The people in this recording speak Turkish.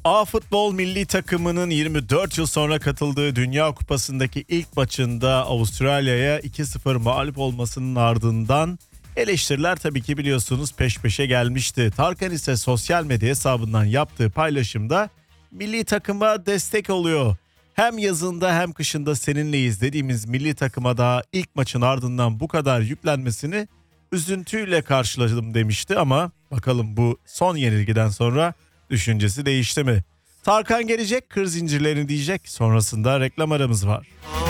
A futbol milli takımının 24 yıl sonra katıldığı Dünya Kupası'ndaki ilk maçında Avustralya'ya 2-0 mağlup olmasının ardından eleştiriler tabii ki biliyorsunuz peş peşe gelmişti. Tarkan ise sosyal medya hesabından yaptığı paylaşımda milli takıma destek oluyor. Hem yazında hem kışında seninleyiz dediğimiz milli takıma da ilk maçın ardından bu kadar yüklenmesini üzüntüyle karşıladım demişti ama bakalım bu son yenilgiden sonra düşüncesi değişti mi? Tarkan gelecek, kır zincirlerini diyecek. Sonrasında reklam aramız var.